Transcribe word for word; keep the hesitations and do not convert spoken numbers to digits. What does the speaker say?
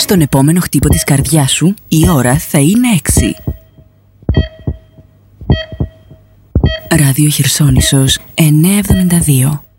Στον επόμενο χτύπο της καρδιάς σου η ώρα θα είναι έξι. Ράδιο Χερσόνησος εννιακόσια εβδομήντα δύο.